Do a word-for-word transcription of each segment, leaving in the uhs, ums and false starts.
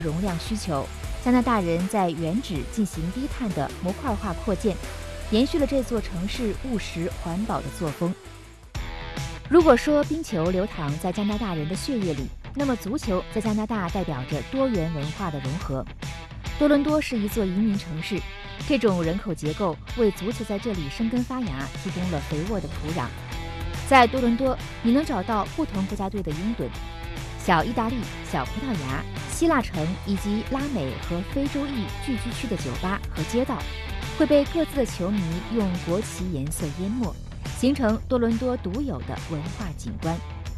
容量需求，加拿大人在原址进行低碳的模块化扩建，延续了这座城市务实环保的作风。如果说冰球流淌在加拿大人的血液里，那么足球在加拿大代表着多元文化的融合。多伦多是一座移民城市，这种人口结构为足球在这里生根发芽提供了肥沃的土壤。在多伦多，你能找到不同国家队的拥趸，小意大利、小葡萄牙、希腊城以及拉美和非洲裔聚居区的酒吧和街道，会被各自的球迷用国旗颜色淹没，形成多伦多独有的文化景观。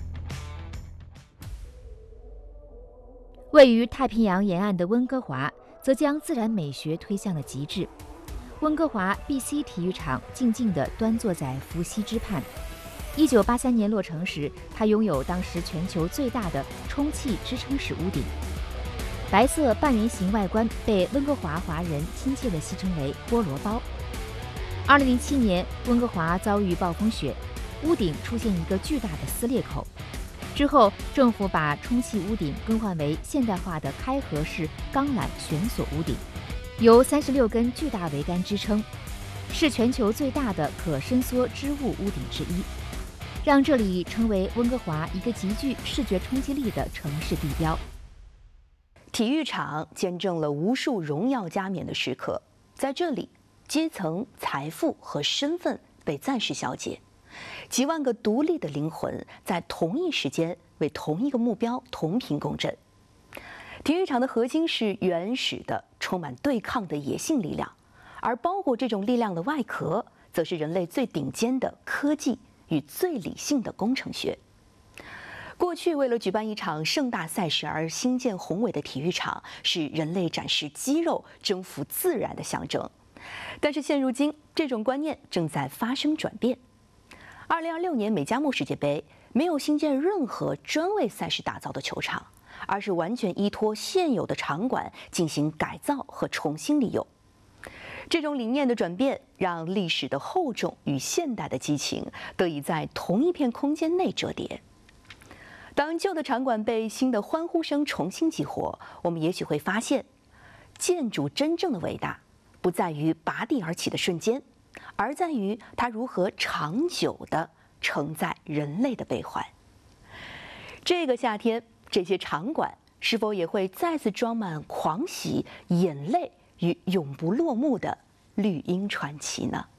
位于太平洋沿岸的温哥华，则将自然美学推向了极致。温哥华 B C 体育场静静地端坐在伏羲之畔。一九八三年落成时，它拥有当时全球最大的充气支撑式屋顶。白色半圆形外观被温哥华华人亲切地戏称为菠萝包。二零零七年，温哥华遭遇暴风雪，屋顶出现一个巨大的撕裂口。之后，政府把充气屋顶更换为现代化的开合式钢缆悬索屋顶，由三十六根巨大桅杆支撑，是全球最大的可伸缩织物屋顶之一，让这里成为温哥华一个极具视觉冲击力的城市地标。 体育场见证了无数荣耀加冕的时刻，在这里，阶层、财富和身份被暂时消解。几万个独立的灵魂在同一时间为同一个目标同频共振。体育场的核心是原始的、充满对抗的野性力量，而包裹这种力量的外壳，则是人类最顶尖的科技与最理性的工程学。过去，为了举办一场盛大赛事而兴建宏伟的体育场，是人类展示肌肉、征服自然的象征。但是现如今，这种观念正在发生转变。二零二六年美加墨世界杯没有新建任何专为赛事打造的球场，而是完全依托现有的场馆进行改造和重新利用。这种理念的转变，让历史的厚重与现代的激情得以在同一片空间内折叠。当旧的场馆被新的欢呼声重新激活，我们也许会发现，建筑真正的伟大，不在于拔地而起的瞬间，而在于它如何长久地承载人类的悲欢。这个夏天，这些场馆是否也会再次装满狂喜、眼泪与永不落幕的绿茵传奇呢？